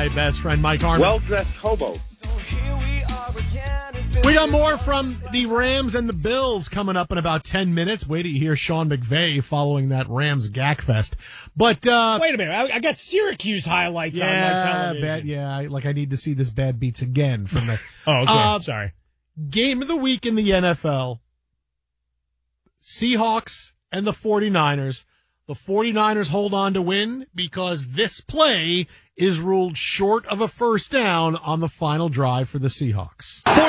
my best friend, Mike Harmon. Well-dressed hobo. We got more from the Rams and the Bills coming up in about 10 minutes. Wait till you hear Sean McVay following that Rams Gakfest. But wait a minute, I got Syracuse highlights on my television. I need to see this bad beats again from the. Oh, okay. Sorry. Game of the week in the NFL. Seahawks and the 49ers. The 49ers hold on to win because this play is ruled short of a first down on the final drive for the Seahawks.